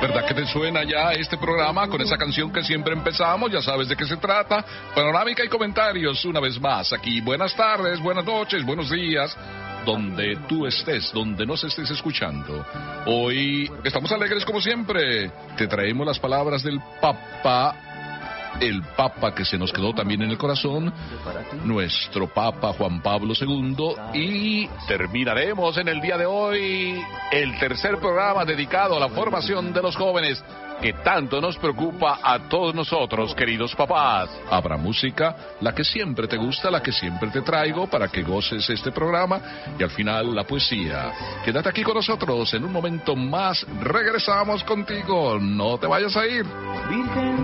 ¿Verdad que te suena ya este programa con esa canción que siempre empezamos? Ya sabes de qué se trata. Panorámica y comentarios una vez más aquí. Buenas tardes, buenas noches, buenos días, donde tú estés, donde nos estés escuchando. Hoy estamos alegres como siempre. Te traemos las palabras del Papa, el Papa que se nos quedó también en el corazón, nuestro Papa Juan Pablo II, y terminaremos en el día de hoy el tercer programa dedicado a la formación de los jóvenes, que tanto nos preocupa a todos nosotros, queridos papás. Habrá música, la que siempre te gusta, la que siempre te traigo, para que goces este programa, y al final la poesía. Quédate aquí con nosotros, en un momento más regresamos contigo, no te vayas a ir. Virgen.